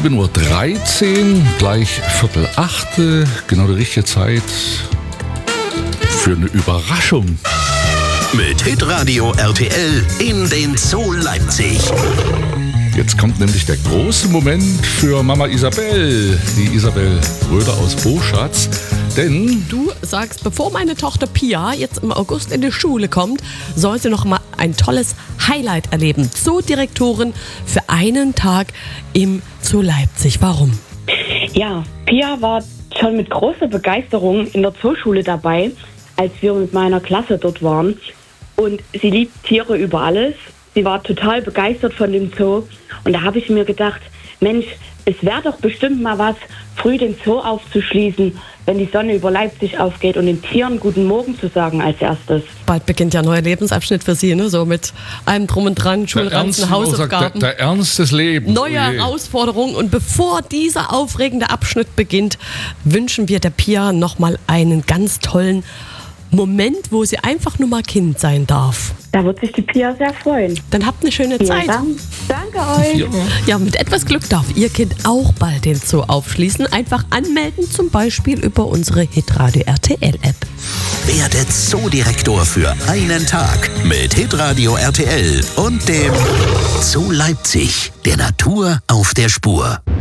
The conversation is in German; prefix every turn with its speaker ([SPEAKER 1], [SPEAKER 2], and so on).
[SPEAKER 1] 7:13 Uhr, gleich 7:45, genau die richtige Zeit für eine Überraschung.
[SPEAKER 2] Mit Hitradio RTL in den Zoo Leipzig.
[SPEAKER 1] Jetzt kommt nämlich der große Moment für Mama Isabel, die Isabel Röder aus Boschatz. Denn
[SPEAKER 3] du sagst, bevor meine Tochter Pia jetzt im August in die Schule kommt, soll sie noch mal ein tolles Highlight erleben. Zoodirektorin für einen Tag im Zoo Leipzig. Warum?
[SPEAKER 4] Ja, Pia war schon mit großer Begeisterung in der Zooschule dabei, als wir mit meiner Klasse dort waren. Und sie liebt Tiere über alles. Sie war total begeistert von dem Zoo. Und da habe ich mir gedacht, Mensch, es wäre doch bestimmt mal was, früh den Zoo aufzuschließen, wenn die Sonne über Leipzig aufgeht und den Tieren guten Morgen zu sagen als erstes.
[SPEAKER 3] Bald beginnt ja ein neuer Lebensabschnitt für Sie, ne? So mit allem drum und dran, Schulranzen, Hausaufgaben.
[SPEAKER 1] Der Ernst des Lebens.
[SPEAKER 3] Neue Herausforderungen. Und bevor dieser aufregende Abschnitt beginnt, wünschen wir der Pia nochmal einen ganz tollen Moment, wo sie einfach nur mal Kind sein darf.
[SPEAKER 4] Da wird sich die Pia sehr freuen.
[SPEAKER 3] Dann habt eine schöne Zeit.
[SPEAKER 4] Danke euch.
[SPEAKER 3] Ja, mit etwas Glück darf Ihr Kind auch bald den Zoo aufschließen. Einfach anmelden, zum Beispiel über unsere Hitradio RTL App.
[SPEAKER 2] Werdet Zoodirektor für einen Tag mit Hitradio RTL und dem Zoo Leipzig, der Natur auf der Spur.